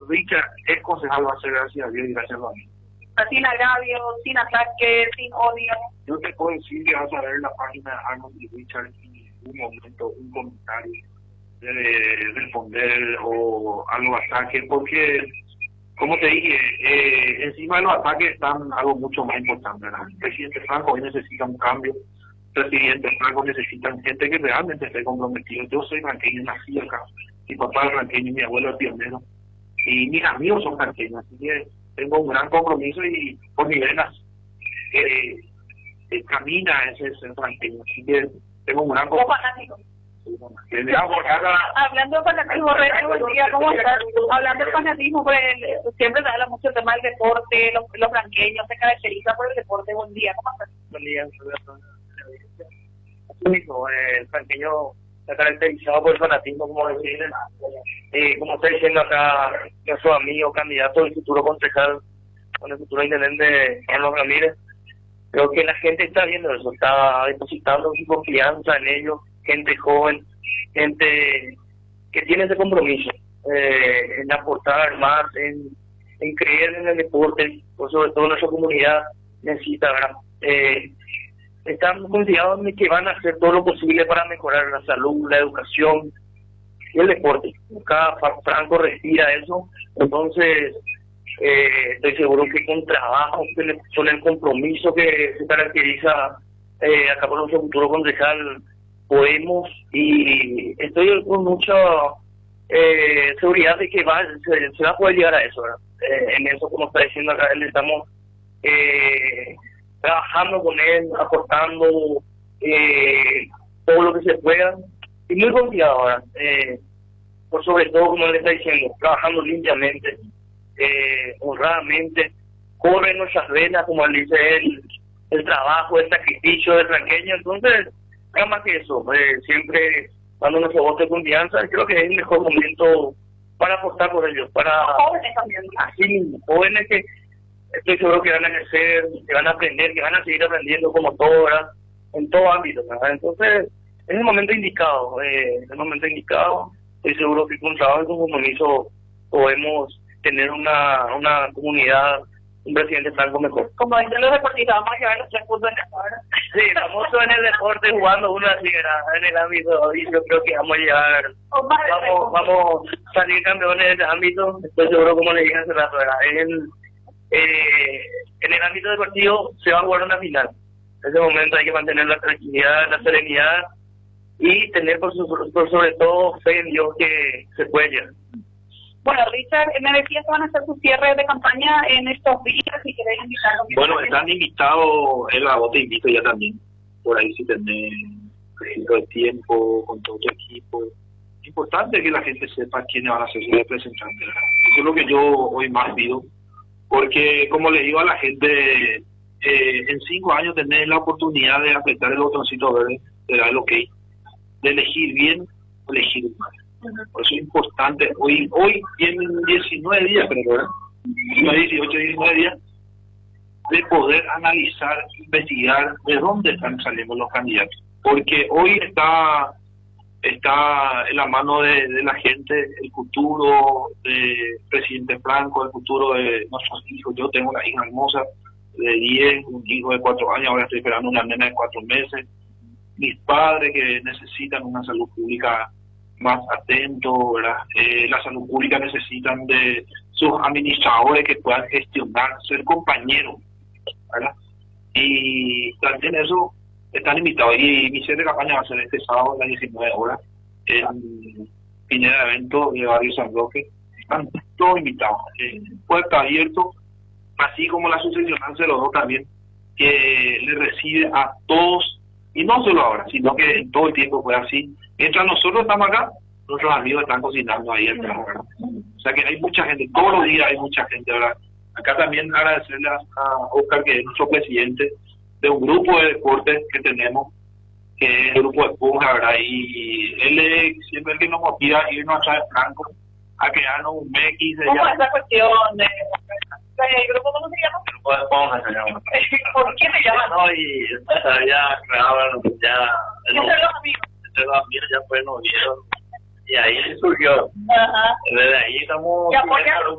Richard es concejal, va a ser gracias a Dios y gracias a mí. Sin agravio, sin ataque, sin odio. Yo te puedo decir que vas a ver la página de Arnold y Richard y en ningún momento un comentario de responder o algo ataque, porque, como te dije, encima de los ataques están algo mucho más importante, ¿verdad? El presidente Franco hoy necesita un cambio. El presidente Franco necesita gente que realmente esté comprometido. Yo soy ranqueño, nací acá. Mi papá es ranqueño, mi abuelo es pionero. Y mis amigos son ranqueños, así que tengo un gran compromiso y por mi venas camina ese ranqueño. Así que tengo un gran compromiso. Hablando de fanatismo, buen día, ¿cómo estás? Hablando de fanatismo, pues, siempre se habla mucho del tema del deporte, los franqueños se caracterizan por el deporte. Buen día, ¿cómo estás? Buen día, el franqueño está caracterizado por el fanatismo, como deciden, como está diciendo acá nuestro amigo candidato del futuro concejal, con el futuro intendente Carlos Ramírez. Creo que la gente está viendo eso, está depositando su confianza en ellos, gente joven, gente que tiene ese compromiso en aportar más, en creer en el deporte, pues sobre todo nuestra comunidad necesita, ¿verdad? Estamos confiados en que van a hacer todo lo posible para mejorar la salud, la educación y el deporte. Acá Franco respira eso, entonces estoy seguro que con trabajo, con el compromiso que se caracteriza acá por nuestro futuro concejal, podemos, y estoy con mucha seguridad de que se va a poder llegar a eso, ¿verdad? En eso, como está diciendo acá, le estamos trabajando con él, aportando todo lo que se pueda, y muy confiado ahora, por sobre todo, como le está diciendo, trabajando limpiamente, honradamente, corre nuestras venas, como le dice él, el trabajo, el sacrificio del franqueño. Entonces, nada más que eso, siempre dando nuestro voto de confianza. Creo que es el mejor momento para apostar por ellos, para jóvenes también, así mismo, jóvenes que estoy seguro que van a ejercer, que van a aprender, que van a seguir aprendiendo como todo, ¿verdad? En todo ámbito, ¿verdad? Entonces, es el momento indicado, estoy seguro que con trabajo y con compromiso podemos tener una comunidad, un presidente Franco mejor. Como dicen los deportistas, vamos a llevar los 3 puntos en la hora. Sí, famoso en el deporte, jugando uno así, en el ámbito, y yo creo que vamos a llegar, vamos a salir campeones en ese ámbito. Estoy seguro, como le dije hace rato, ¿verdad? En el ámbito deportivo se va a jugar una final. En ese momento hay que mantener la tranquilidad, la serenidad y tener por sobre todo fe en Dios que se puede llegar. Bueno, Richard, me decías que van a hacer sus cierres de campaña en estos días, si querés invitarlos. Bueno, están invitados, vos te invito ya también, por ahí si tenés registro de tiempo con todo tu equipo. Es importante que la gente sepa quiénes van a ser sus representantes. Eso es lo que yo hoy más pido, porque como le digo a la gente, en 5 años tenés la oportunidad de apretar el botoncito verde, de dar el ok, de elegir bien o elegir mal. Por eso es importante, hoy tienen 19 días, pero ¿verdad? 18, 19 días, de poder analizar, investigar de dónde están saliendo los candidatos. Porque hoy está en la mano de la gente el futuro del presidente Franco, el futuro de nuestros hijos. Yo tengo una hija hermosa de 10, un hijo de 4 años, ahora estoy esperando una nena de 4 meses. Mis padres que necesitan una salud pública más atento, ¿verdad? La salud pública necesitan de sus administradores que puedan gestionar, ser compañeros, ¿verdad? Y también eso están invitados. Y mi cierre de campaña va a ser este sábado a las 19 horas en Pineda Evento de Barrio San Roque. Están todos invitados. Puerta abierto, así como la sucesión de los dos también, que le recibe a todos, y no solo ahora, sino que en todo el tiempo fue así. Mientras nosotros estamos acá, nuestros amigos están cocinando ahí atrás, ¿verdad? O sea que hay mucha gente, todos los días hay mucha gente, ¿verdad? Acá también agradecerle a Oscar, que es nuestro presidente de un grupo de deportes que tenemos, que es el grupo de Esponja, ¿verdad? Y él es siempre el que nos motiva a irnos atrás de Franco, a crearnos un MX. ¿Cómo es esa cuestión el grupo, cómo se llama? El grupo de Esponja se llama. ¿Por qué se llama? No, y ya creaban, ya... ¿Qué son los amigos? Los amigos ya pues nos vieron, y ahí surgió. Ajá. Desde ahí estamos... ¿Y apoyan?